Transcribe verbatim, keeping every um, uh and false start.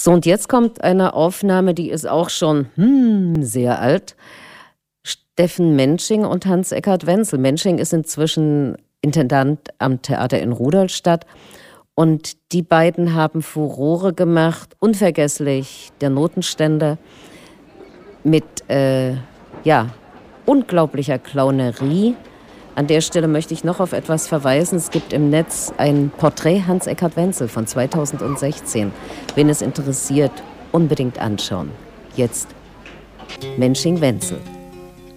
So, und jetzt kommt eine Aufnahme, die ist auch schon hm, sehr alt. Steffen Mensching und Hans-Ekkert Wenzel. Mensching ist inzwischen Intendant am Theater in Rudolstadt. Und die beiden haben Furore gemacht, unvergesslich, der Notenständer, mit äh, ja, unglaublicher Clownerie. An der Stelle möchte ich noch auf etwas verweisen. Es gibt im Netz ein Porträt Hans-Ekkert Wenzel von zweitausendsechzehn. Wen es interessiert, unbedingt anschauen. Jetzt Mensching Wenzel.